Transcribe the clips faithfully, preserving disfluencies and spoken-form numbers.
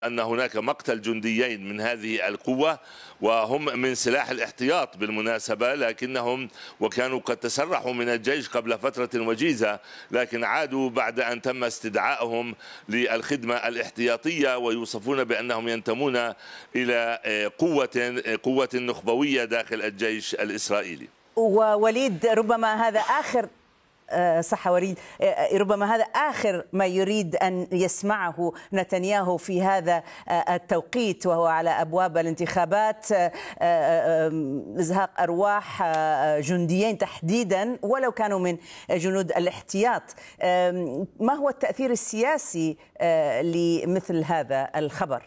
أن هناك مقتل جنديين من هذه القوة، وهم من سلاح الاحتياط بالمناسبة، لكنهم وكانوا قد تسرحوا من الجيش قبل فترة وجيزة، لكن عادوا بعد أن تم استدعائهم للخدمة الاحتياطية، ويوصفون بأنهم ينتمون إلى قوة قوة نخبوية داخل الجيش الإسرائيلي. ووليد، ربما هذا آخر صح وليد ربما هذا آخر ما يريد أن يسمعه نتنياهو في هذا التوقيت، وهو على أبواب الانتخابات، إزهاق أرواح جنديين تحديدا ولو كانوا من جنود الاحتياط. ما هو التأثير السياسي لمثل هذا الخبر؟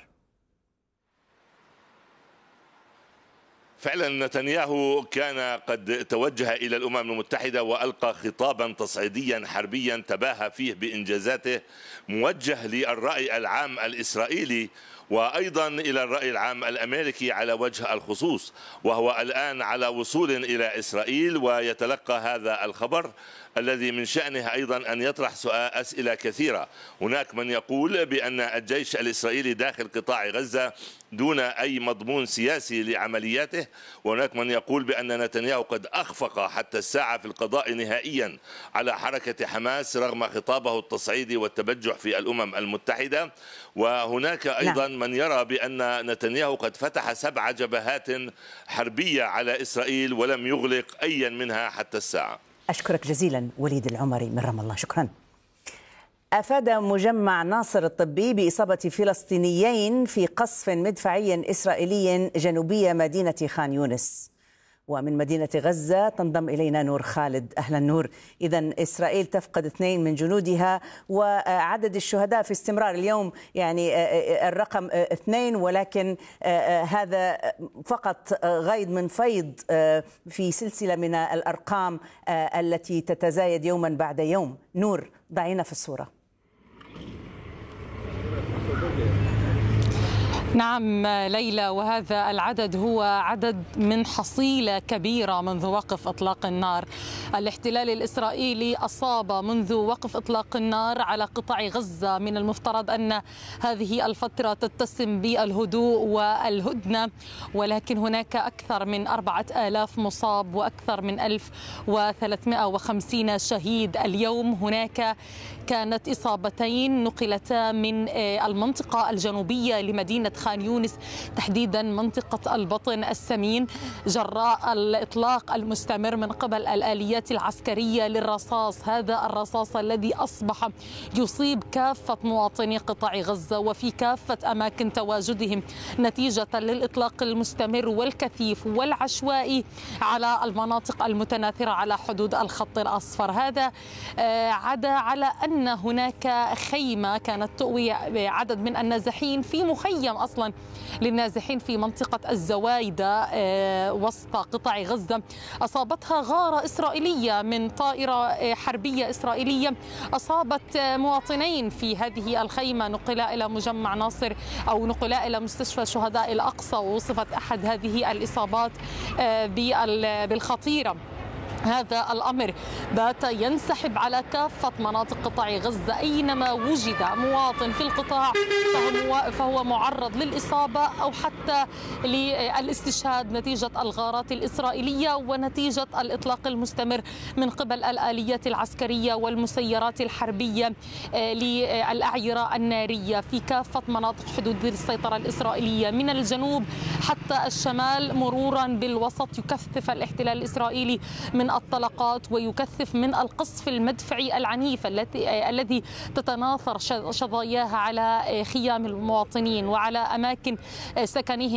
فعلا نتنياهو كان قد توجه إلى الأمم المتحدة وألقى خطابا تصعيديا حربيا تباهى فيه بإنجازاته، موجه للرأي العام الإسرائيلي وأيضا إلى الرأي العام الأمريكي على وجه الخصوص، وهو الآن على وصول إلى إسرائيل ويتلقى هذا الخبر الذي من شأنه أيضا أن يطرح سؤال أسئلة كثيرة. هناك من يقول بأن الجيش الإسرائيلي داخل قطاع غزة دون أي مضمون سياسي لعملياته، وهناك من يقول بأن نتنياهو قد أخفق حتى الساعة في القضاء نهائيا على حركة حماس رغم خطابه التصعيدي والتبجح في الأمم المتحدة. وهناك أيضا نعم. من يرى بأن نتنياهو قد فتح سبع جبهات حربية على إسرائيل ولم يغلق أي منها حتى الساعة. أشكرك جزيلا وليد العمري من رام الله، شكرا. أفاد مجمع ناصر الطبي بإصابة فلسطينيين في قصف مدفعي إسرائيلي جنوبية مدينة خان يونس. ومن مدينة غزة تنضم إلينا نور خالد. أهلا نور. إذن إسرائيل تفقد اثنين من جنودها وعدد الشهداء في استمرار اليوم، يعني الرقم اثنين، ولكن هذا فقط غيض من فيض في سلسلة من الأرقام التي تتزايد يوما بعد يوم. نور، ضعينا في الصورة. نعم ليلى، وهذا العدد هو عدد من حصيلة كبيرة منذ وقف إطلاق النار. الاحتلال الإسرائيلي أصاب منذ وقف إطلاق النار على قطاع غزة، من المفترض أن هذه الفترة تتسم بالهدوء والهدنة، ولكن هناك أكثر من أربعة آلاف مصاب وأكثر من ألف وثلاثمائة وخمسين شهيد. اليوم هناك كانت إصابتين نقلتا من المنطقة الجنوبية لمدينة خان يونس، تحديدا منطقة البطن السمين، جراء الإطلاق المستمر من قبل الآليات العسكرية للرصاص. هذا الرصاص الذي أصبح يصيب كافة مواطني قطاع غزة وفي كافة أماكن تواجدهم، نتيجة للإطلاق المستمر والكثيف والعشوائي على المناطق المتناثرة على حدود الخط الأصفر. هذا عدا على أن هناك خيمة كانت تؤوي عدد من النازحين في مخيم أصلا للنازحين في منطقة الزوايدة وسط قطاع غزة، أصابتها غارة إسرائيلية من طائرة حربية إسرائيلية، أصابت مواطنين في هذه الخيمة، نقلا إلى مجمع ناصر أو نقلا إلى مستشفى شهداء الأقصى، ووصفت أحد هذه الإصابات بالخطيرة. هذا الأمر بات ينسحب على كافة مناطق قطاع غزة، أينما وجد مواطن في القطاع فهو معرض للإصابة أو حتى للاستشهاد نتيجة الغارات الإسرائيلية ونتيجة الإطلاق المستمر من قبل الآليات العسكرية والمسيرات الحربية للأعيرة النارية في كافة مناطق حدود السيطرة الإسرائيلية، من الجنوب حتى الشمال مرورا بالوسط. يكثف الاحتلال الإسرائيلي من الطلقات ويكثف من القصف المدفعي العنيف التي الذي تتناثر شظاياها على خيام المواطنين وعلى أماكن سكنهم.